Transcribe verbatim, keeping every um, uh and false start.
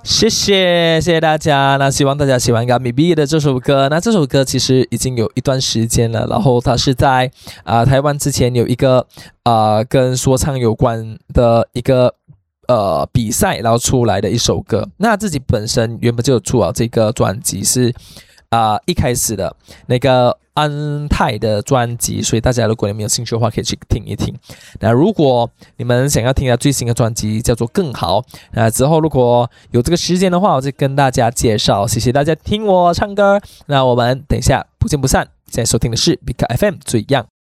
谢谢谢谢大家，那希望大家喜欢 Got Me Be 的这首歌。那这首歌其实已经有一段时间了，然后它是在啊、呃、台湾之前有一个啊、呃、跟说唱有关的一个呃比赛，然后出来的一首歌。那自己本身原本就有出了这个专辑，是啊、呃、一开始的那个安泰的专辑，所以大家如果你们有兴趣的话，可以去听一听。那如果你们想要听他最新的专辑，叫做《更好》，那之后如果有这个时间的话，我就跟大家介绍。谢谢大家听我唱歌，那我们等一下不见不散。现在收听的是 Big F M 最样。